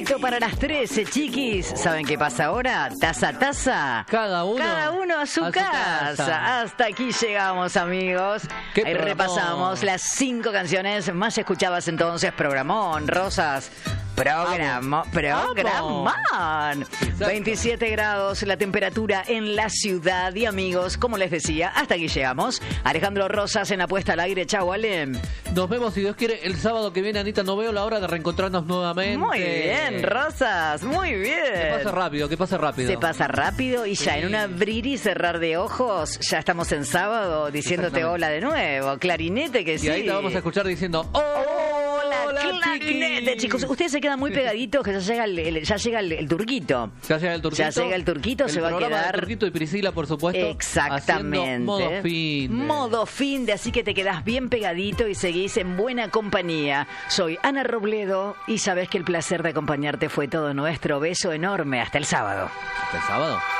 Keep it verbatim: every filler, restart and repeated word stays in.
minuto para las trece, chiquis. ¿Saben qué pasa ahora? Taza a taza. Cada uno, Cada uno a su, a su casa. casa. Hasta aquí llegamos, amigos. ¿Qué Ahí programón? repasamos las cinco canciones más escuchadas entonces. Programón, Rosas. Programa, programón. veintisiete grados la temperatura en la ciudad. Y amigos, como les decía, hasta aquí llegamos. Alejandro Rosas en la puesta al aire. Chau, Ale. Nos vemos, si Dios quiere, el sábado que viene, Anita. No veo la hora de reencontrarnos nuevamente. Muy bien, Rosas. Muy bien. Que pase rápido, que pase rápido. Se pasa rápido y ya Sí. en un abrir y cerrar de ojos, ya estamos en sábado diciéndote hola de nuevo. Clarinete que Y sí. ahí te vamos a escuchar diciendo Hola, hola, clarinete, chiquis. chicos. Ustedes se quedan muy pegaditos que ya llega el, el- ya llega el, el turquito. Ya llega el turquito. Ya llega el turquito, El se va a programa quedar- del Turquito y Priscila, por supuesto. Exactamente. Haciendo modo fin. Modo fin de, así que te quedás bien pegadito y seguís en buena compañía. Soy Ana Robledo y sabés que el placer de acompañarte fue todo nuestro. Beso enorme. Hasta el sábado. ¿El sábado?